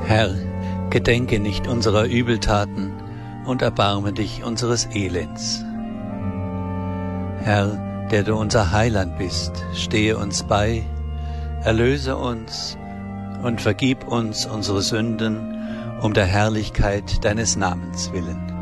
Herr, gedenke nicht unserer Übeltaten und erbarme dich unseres Elends. Herr, der du unser Heiland bist, stehe uns bei, erlöse uns und vergib uns unsere Sünden um der Herrlichkeit deines Namens willen.